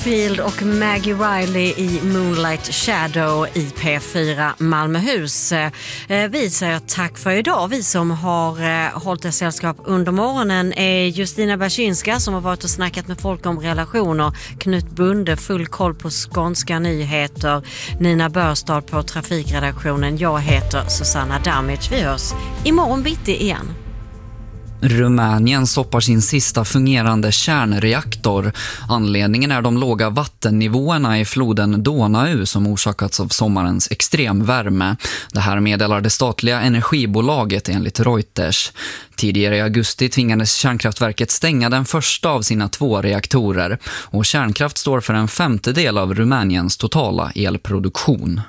Field och Maggie Riley i Moonlight Shadow i P4 Malmöhus. Vi säger tack för idag. Vi som har hållit ett sällskap under morgonen är Justina Bersinska som har varit och snackat med folk om relationer, Knut Bunde, full koll på skånska nyheter, Nina Börstad på trafikredaktionen. Jag heter Susanna Damic. Vi hörs imorgon bitti igen. Rumänien stoppar sin sista fungerande kärnreaktor. Anledningen är de låga vattennivåerna i floden Donau som orsakats av sommarens extremvärme. Det här meddelar det statliga energibolaget enligt Reuters. Tidigare i augusti tvingades kärnkraftverket stänga den första av sina 2 reaktorer. Och kärnkraft står för en 1/5 av Rumäniens totala elproduktion.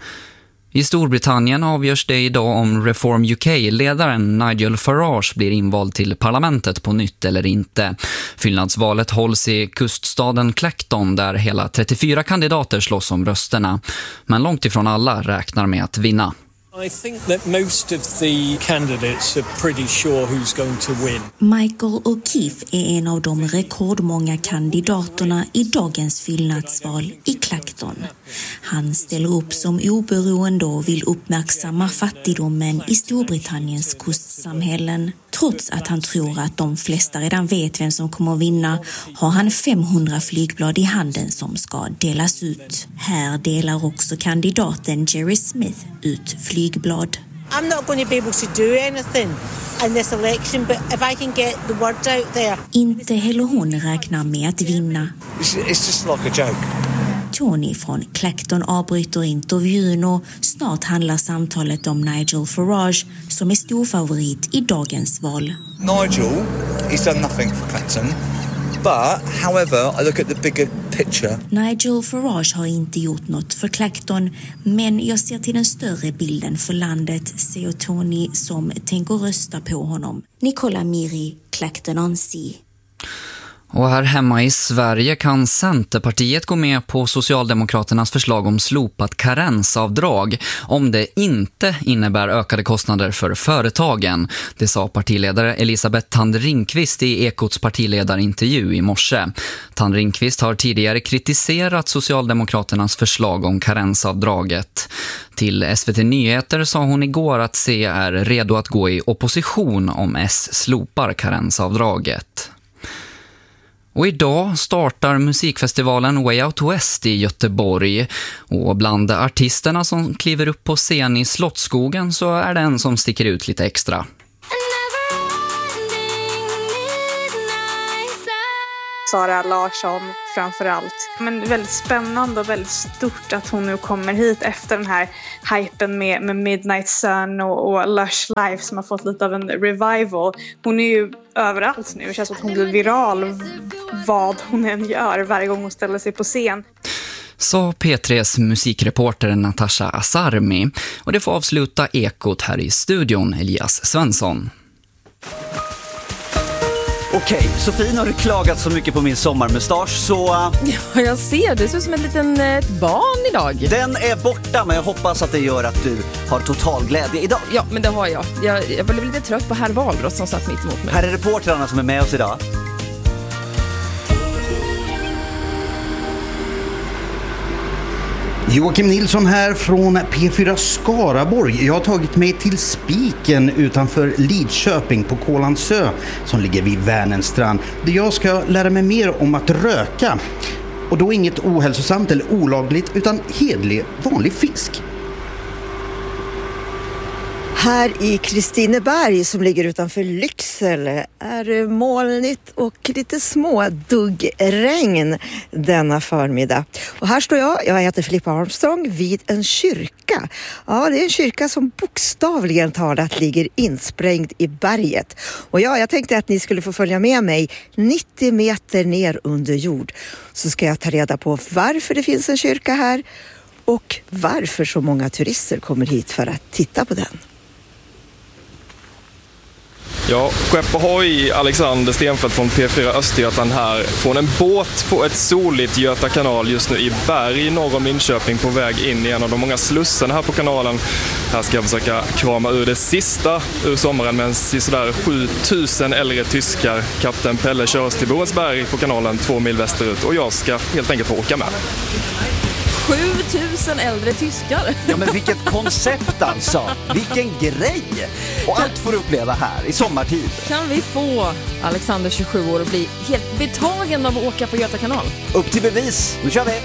I Storbritannien avgörs det idag om Reform UK-ledaren Nigel Farage blir invald till parlamentet på nytt eller inte. Fyllnadsvalet hålls i kuststaden Clacton där hela 34 kandidater slåss om rösterna. Men långt ifrån alla räknar med att vinna. I think that most of the candidates are pretty sure who's going to win. Michael O'Keefe är en av de rekordmånga kandidaterna i dagens fyllnadsval i Clacton. Han ställer upp som oberoende och vill uppmärksamma fattigdomen i Storbritanniens kustsamhällen. Trots att han tror att de flesta redan vet vem som kommer att vinna har han 500 flygblad i handen som ska delas ut. Här delar också kandidaten Jerry Smith ut flygblad. I'm not going to be able to do anything in this election, but if I can get the word out there. Inte heller hon räknar med att vinna. It's just like a joke. Tony från Clacton avbryter intervjun och snart handlar samtalet om Nigel Farage som är stor favorit i dagens val. Nigel, he's done nothing for Clacton. But, however, I look at the bigger picture. Nigel Farage har inte gjort något för Clacton, men jag ser till den större bilden för landet, säger Tony som tänker rösta på honom. Nicola Miri, Clacton-on-Sea. Och här hemma i Sverige kan Centerpartiet gå med på Socialdemokraternas förslag om slopat karensavdrag om det inte innebär ökade kostnader för företagen. Det sa partiledare Elisabeth Thand Ringqvist i Ekots partiledarintervju i morse. Thand Ringqvist har tidigare kritiserat Socialdemokraternas förslag om karensavdraget. Till SVT Nyheter sa hon igår att C är redo att gå i opposition om S slopar karensavdraget. Och idag startar musikfestivalen Way Out West i Göteborg. Och bland artisterna som kliver upp på scen i Slottsskogen så är det en som sticker ut lite extra. Sara Larsson framförallt. Men väldigt spännande och väldigt stort att hon nu kommer hit efter den här hypen med Midnight Sun och Lush Life som har fått lite av en revival. Hon är ju överallt nu. Det känns som att hon blir viral vad hon än gör varje gång hon ställer sig på scen. Sa P3s musikreporter Natasha Asarmi. Och det får avsluta Ekot här i studion, Elias Svensson. Okej, Sofie, har du klagat så mycket på min sommarmustasch så... Ja, jag ser. Du ser ut som en liten barn idag. Den är borta, men jag hoppas att det gör att du har total glädje idag. Ja, men det har jag. Jag blev lite trött på herr Wahlroth som satt mitt emot mig. Här är reportrarna som är med oss idag. Joakim Nilsson här från P4 Skaraborg. Jag har tagit mig till Spiken utanför Lidköping på Kålandsö som ligger vid Vänernstrand. Där jag ska lära mig mer om att röka. Och då inget ohälsosamt eller olagligt utan hedlig vanlig fisk. Här i Kristineberg som ligger utanför Lycksele är molnigt och lite små duggregn denna förmiddag. Och här står jag heter Filippa Armstrong vid en kyrka. Ja, det är en kyrka som bokstavligen talat ligger insprängd i berget. Och jag tänkte att ni skulle få följa med mig 90 meter ner under jord. Så ska jag ta reda på varför det finns en kyrka här och varför så många turister kommer hit för att titta på den. Ja, skepp ohoj, Alexander Stenfeldt från P4 Östergötland här. Från en båt på ett soligt Göta kanal just nu i Berg norr om Linköping på väg in i en av de många slussarna här på kanalen. Här ska jag försöka krama ur det sista ur sommaren med sådär 7000 äldre tyskar. Kapten Pelle kör oss till Borensberg på kanalen 2 mil västerut och jag ska helt enkelt få åka med. 7000 äldre tyskar. Ja, men vilket koncept alltså. Vilken grej. Och allt får du uppleva här i sommartid. Kan vi få Alexander 27 år att bli helt betagen av att åka på Göta kanal? Upp till bevis. Nu kör vi.